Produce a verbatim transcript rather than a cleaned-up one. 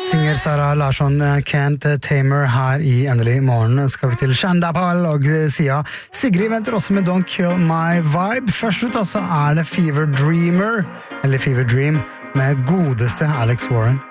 Synger Sara Larsson Can't Tamer her i Endelig morgen. Skal vi til Shandapal og Sia. Sigrid venter også med Don't Kill My Vibe. Først ut altså er det Fever Dreamer, eller Fever Dream, med godeste Alex Warren.